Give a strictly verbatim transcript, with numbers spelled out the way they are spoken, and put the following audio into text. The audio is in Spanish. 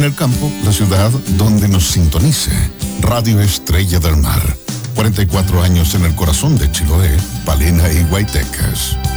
el campo, la ciudad, donde nos sintonice. Radio Estrella del Mar. cuarenta y cuatro años en el corazón de Chiloé, Palena y Guaytecas.